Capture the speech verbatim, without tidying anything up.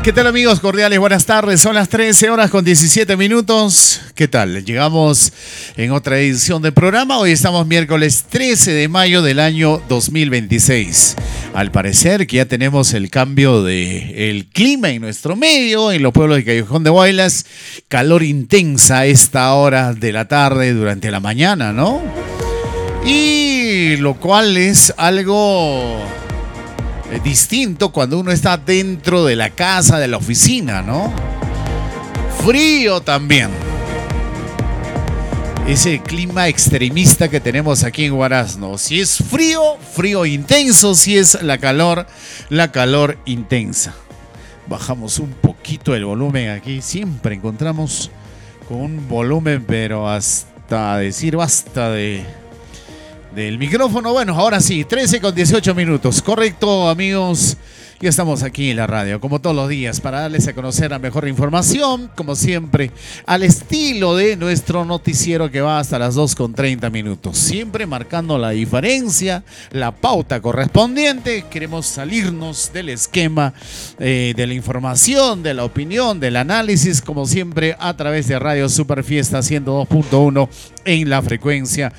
¿Qué tal, amigos? Cordiales, buenas tardes. Son las trece horas con diecisiete minutos. ¿Qué tal? Llegamos en otra edición del programa. Hoy estamos miércoles trece de mayo del año dos mil veintiséis. Al parecer que ya tenemos el cambio del clima en nuestro medio, en los pueblos de Callejón de Huaylas. Calor intensa a esta hora de la tarde durante la mañana, ¿no? Y lo cual es algo distinto cuando uno está dentro de la casa, de la oficina, ¿no? Frío también. Ese clima extremista que tenemos aquí en Huarazno. Si es frío, frío intenso. Si es la calor, la calor intensa. Bajamos un poquito el volumen aquí. Siempre encontramos con un volumen, pero hasta decir basta de... del micrófono. Bueno, ahora sí, trece con dieciocho minutos. Correcto, amigos. Ya estamos aquí en la radio, como todos los días, para darles a conocer la mejor información, como siempre, al estilo de nuestro noticiero que va hasta las dos con treinta minutos. Siempre marcando la diferencia, la pauta correspondiente. Queremos salirnos del esquema eh, de la información, de la opinión, del análisis, como siempre, a través de Radio Super Fiesta ciento dos punto uno en la frecuencia